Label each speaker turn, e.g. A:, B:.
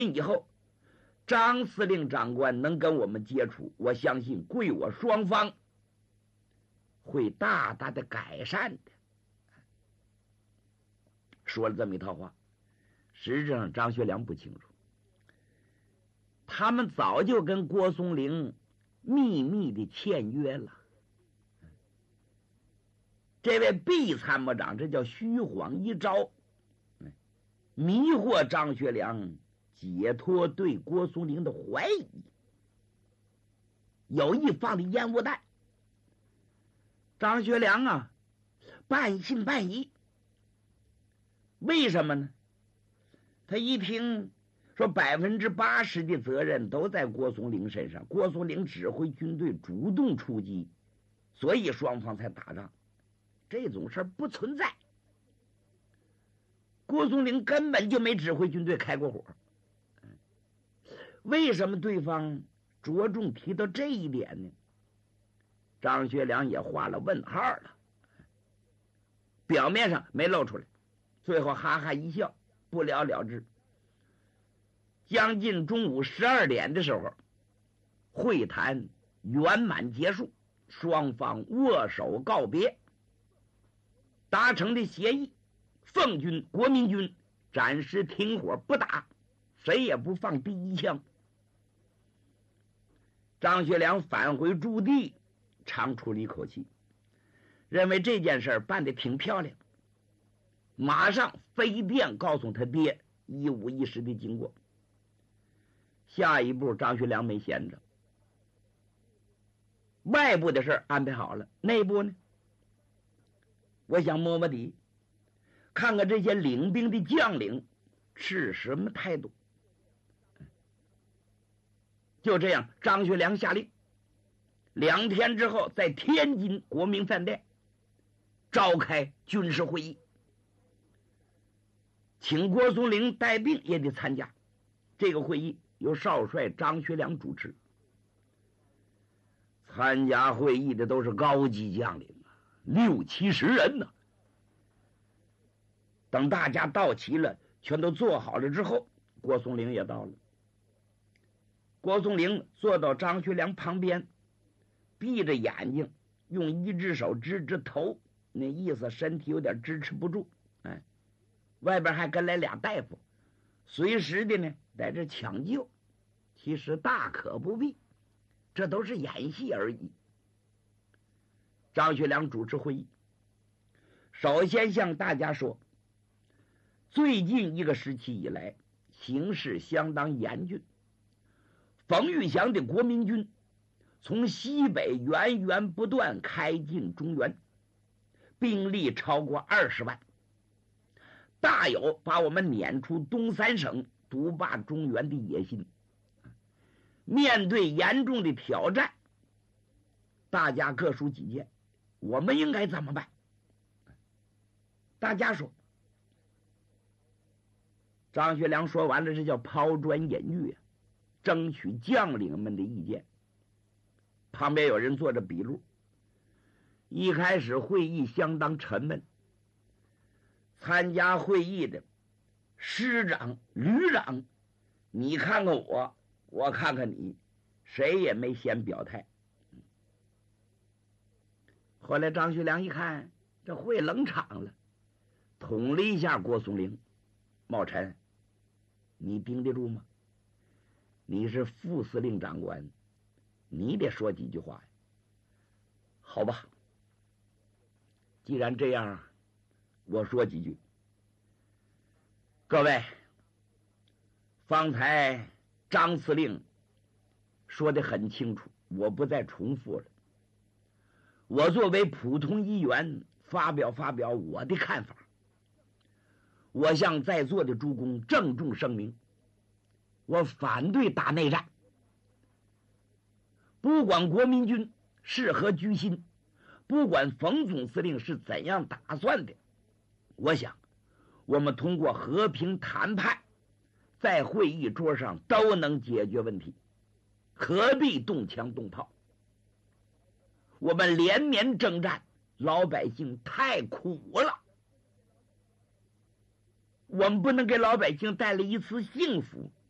A: 以后张司令长官能跟我们接触，我相信贵我双方会大大的改善的。说了这么一套话，实质上张学良不清楚，他们早就跟郭松龄秘密的签约了。这位毕参谋长，这叫虚晃一招，迷惑张学良，解脱对郭松龄的怀疑，有意放的烟雾弹。张学良啊，半信半疑。为什么呢？他一听说80%的责任都在郭松龄身上，郭松龄指挥军队主动出击，所以双方才打仗，这种事不存在。郭松龄根本就没指挥军队开过火。为什么对方着重提到这一点呢？张学良也画了问号了，表面上没露出来，最后哈哈一笑，不了了之。将近中午12点的时候，会谈圆满结束，双方握手告别，达成的协议，奉军国民军暂时停火不打，谁也不放第一枪。张学良返回驻地，长出了一口气，认为这件事办得挺漂亮，马上飞电告诉他爹一五一十的经过。下一步张学良没闲着，外部的事安排好了，内部呢，我想摸摸底，看看这些领兵的将领是什么态度。就这样，张学良下令，2天之后在天津国民饭店召开军事会议，请郭松龄带病也得参加。这个会议由少帅张学良主持，参加会议的都是高级将领啊，60-70人呢。等大家到齐了，全都坐好了之后，郭松龄也到了。郭松龄坐到张学良旁边，闭着眼睛，用一只手支着头，那意思身体有点支持不住。外边还跟来俩大夫，随时的呢在这抢救。其实大可不必，这都是演戏而已。张学良主持会议，首先向大家说，最近一个时期以来，形势相当严峻。冯玉祥的国民军从西北源源不断开进中原，兵力超过20万，大有把我们撵出东三省、独霸中原的野心。面对严重的挑战，大家各抒己见，我们应该怎么办？大家说。张学良说完了，这叫抛砖引玉啊，争取将领们的意见。旁边有人做着笔录。一开始会议相当沉闷，参加会议的师长、旅长，你看看我，我看看你，谁也没先表态。后来张学良一看这会冷场了，捅了一下郭松龄，茂臣，你盯得住吗？你是副司令长官，你得说几句话呀。好吧，既然这样，我说几句。各位，方才张司令说得很清楚，我不再重复了。我作为普通议员发表我的看法。我向在座的诸公郑重声明，我反对打内战。不管国民军是何居心，不管冯总司令是怎样打算的，我想我们通过和平谈判，在会议桌上都能解决问题，何必动枪动炮？我们连绵征战，老百姓太苦了，我们不能给老百姓带来一丝幸福。